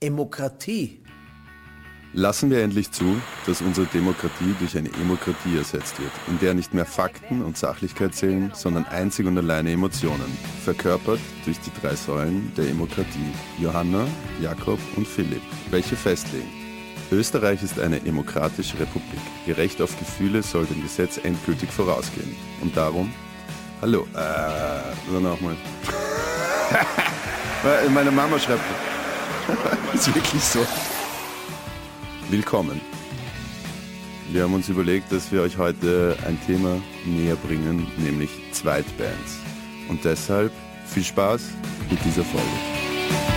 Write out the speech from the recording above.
Demokratie. Lassen wir endlich zu, dass unsere Demokratie durch eine Emokratie ersetzt wird, in der nicht mehr Fakten und Sachlichkeit zählen, sondern einzig und alleine Emotionen, verkörpert durch die 3 Säulen der Emokratie, Johanna, Jakob und Philipp, welche festlegen: Österreich ist eine demokratische Republik. Gerecht auf Gefühle soll dem Gesetz endgültig vorausgehen. Und darum, hallo, nochmal. Meine Mama schreibt, ist wirklich so. Willkommen. Wir haben uns überlegt, dass wir euch heute ein Thema näher bringen, nämlich Zweitbands. Und deshalb viel Spaß mit dieser Folge.